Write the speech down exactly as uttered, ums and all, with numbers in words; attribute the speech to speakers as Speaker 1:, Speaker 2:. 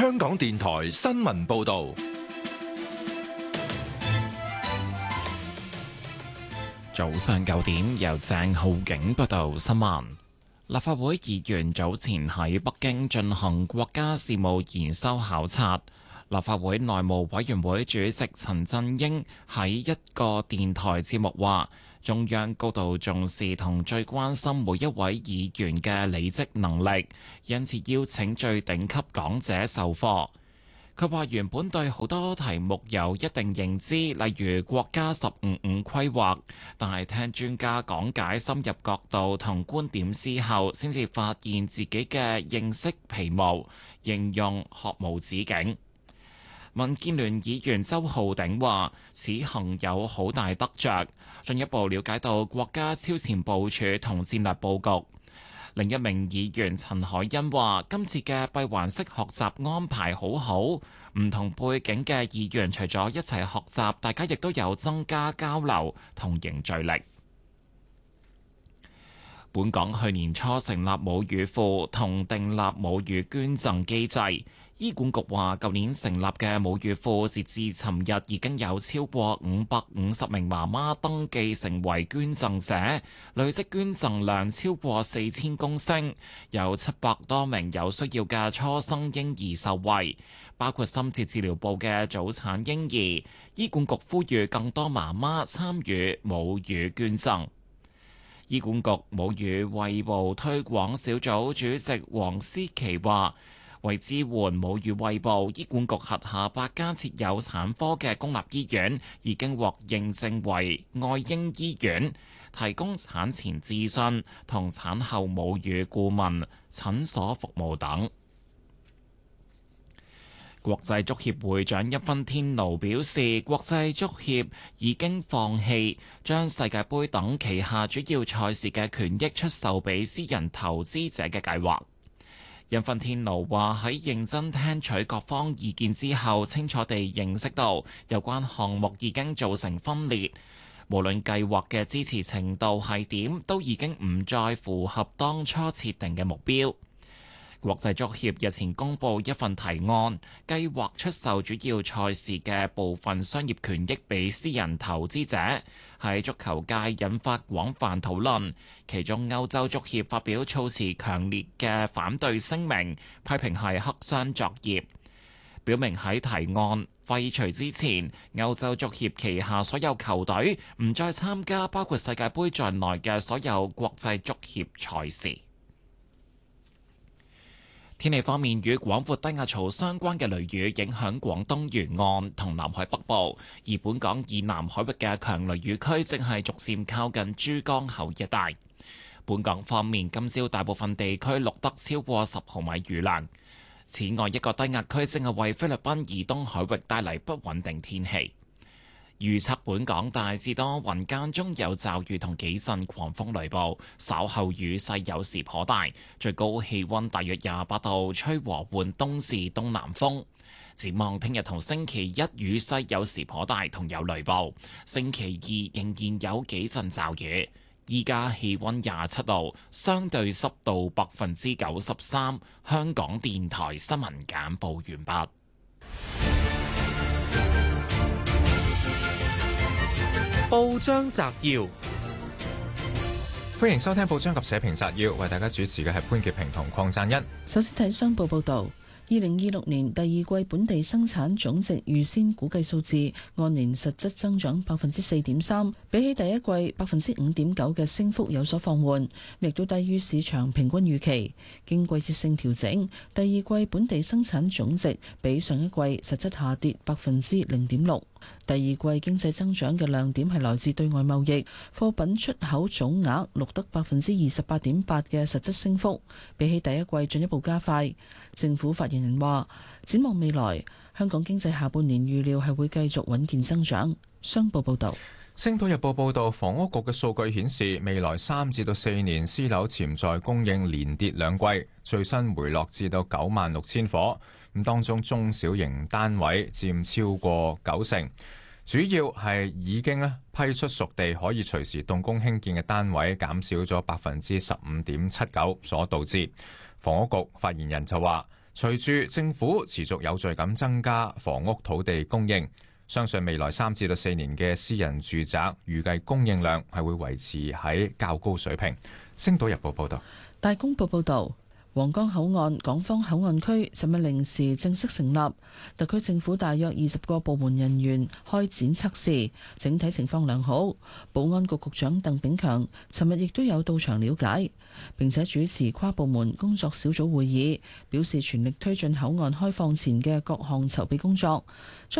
Speaker 1: 香港電台新聞報道。
Speaker 2: 早上九點，由鄭浩景報道新聞。立法會議員早前喺北京進行國家事務研修考察。立法會內務委員會主席陳振英喺一個電台節目話，中央高度重視同最關心每一位議員嘅履職能力，因此邀請最頂級講者授課。佢話原本對好多題目有一定認知，例如國家十五五規劃，但係聽專家講解深入角度同觀點之後，先至發現自己嘅認識皮毛，形容學無止境。民建聯議員周浩鼎話：此行有好大得着，進一步了解到國家超前部署同戰略佈局。另一名議員陳海欣話：今次嘅閉環式學習安排好好，唔同背景嘅議員除咗一齊學習，大家亦都有增加交流同凝聚力。本港去年初成立母乳庫同訂立母乳捐贈機制。醫管局話，舊年成立嘅母乳庫截至尋日已經有超過五百五十名媽媽登記成為捐贈者，累積捐贈量超過四千公升，有七百多名有需要嘅初生嬰兒受惠，包括深切治療部嘅早產嬰兒。醫管局呼籲更多媽媽參與母乳捐贈。醫管局母乳餵哺推廣小組主席黃思琪話，為支援母乳餵哺，醫管局轄下八間設有產科嘅公立醫院已經獲認證為愛嬰醫院，提供產前諮詢同產後母乳顧問、診所服務等。國際足協會長一分天奴表示，國際足協已經放棄將世界盃等旗下主要賽事嘅權益出售俾私人投資者嘅計劃。一分天奴話喺認真聽取各方意見之後，清楚地認識到有關項目已經造成分裂，無論計劃嘅支持程度係點，都已經唔再符合當初設定嘅目標。國際足協日前公布一份提案，計劃出售主要賽事嘅部分商業權益俾私人投資者，喺足球界引發廣泛討論。其中歐洲足協發表措辭強烈嘅反對聲明，批評係黑箱作業，表明喺提案廢除之前，歐洲足協旗下所有球隊唔再參加包括世界盃在內嘅所有國際足協賽事。天氣方面，與廣闊低壓槽相關嘅雷雨影響廣東沿岸同南海北部，而本港以南海域嘅強雷雨區正係逐漸靠近珠江口一帶。本港方面，今朝大部分地區錄得超過十毫米雨量。此外，一個低壓區正係為菲律賓以東海域帶嚟不穩定天氣。預測本港大致多雲，間中有驟雨同幾陣狂風雷暴，稍後雨勢有時頗大，最高氣溫大約廿八度，吹和緩東至東南風。展望聽日同星期一雨勢有時頗大，同有雷暴。星期二仍然有幾陣驟雨。依家氣溫廿七度，相對濕度百分之九十三。香港電台新聞簡報完畢。
Speaker 3: 報章摘要，
Speaker 4: 歡迎收聽報章及社評摘要，為大家主持嘅係潘潔平同鄺贊恩。
Speaker 5: 首先睇商報報道，二零二六年第二季本地生產總值預先估計數字按年實質增長百分之四點三，比起第一季百分之五點九嘅升幅有所放緩，亦都低於市場平均預期。經季節性調整，第二季本地生產總值比上一季實質下跌百分之零點六。第二季經濟增長嘅亮點係來自對外貿易，貨品出口總額錄得百分之二十八點八嘅實質升幅，比起第一季進一步加快。政府發言人話，展望未來，香港經濟下半年預料係會繼續穩健增長。商報報道。
Speaker 4: 星島日報報道，房屋局嘅數據顯示，未來三至到四年私樓潛在供應連跌兩季，最新回落至到九萬六千伙。咁當中中小型單位佔超過九成，主要係已經咧批出熟地可以隨時動工興建嘅單位減少咗百分之十五點七九所導致。房屋局發言人就話， 隨住政府持續有序咁增加房屋土地供應，相信未來三至到四年嘅私人住宅預計供應量係會維持喺較高水平。星島日報報道。
Speaker 5: 大公報報導。皇崗口岸港方口岸區尋日零時正式成立，特區政府大約二十個部門人員開展測試，整體情況良好。保安局局長鄧炳強尋日亦都有到場了解，並且主持跨部門工作小組會議，表示全力推進口岸開放前嘅各項籌備工作。